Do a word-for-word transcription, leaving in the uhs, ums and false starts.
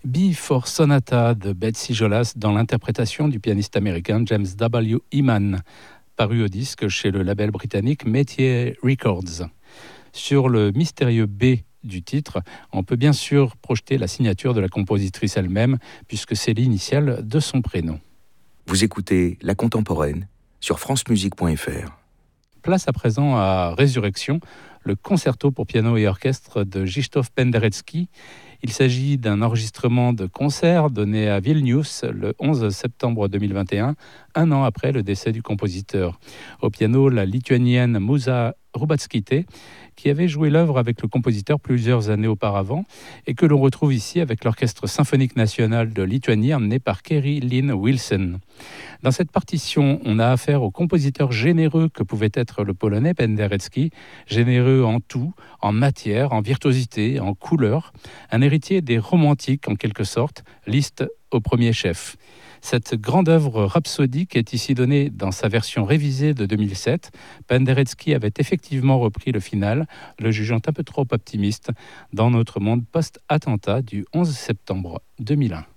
B for Sonata de Betsy Jolas dans l'interprétation du pianiste américain James W. Eman, paru au disque chez le label britannique Métier Records. Sur le mystérieux B du titre, on peut bien sûr projeter la signature de la compositrice elle-même, puisque c'est l'initiale de son prénom. Vous écoutez La Contemporaine sur france musique point f r. Place à présent à Résurrection, le concerto pour piano et orchestre de Krzysztof Penderecki. Il s'agit d'un enregistrement de concert donné à Vilnius le onze septembre deux mille vingt et un, un an après le décès du compositeur. Au piano, la lituanienne Musa Rubatskytė, qui avait joué l'œuvre avec le compositeur plusieurs années auparavant et que l'on retrouve ici avec l'Orchestre symphonique national de Lituanie emmené par Kerry Lynn Wilson. Dans cette partition, on a affaire au compositeur généreux que pouvait être le Polonais Penderecki, généreux en tout, en matière, en virtuosité, en couleur, un héritier des romantiques en quelque sorte, Liszt au premier chef. Cette grande œuvre rhapsodique est ici donnée dans sa version révisée de deux mille sept. Penderecki avait effectivement repris le final, le jugeant un peu trop optimiste dans notre monde post-attentat du onze septembre deux mille un.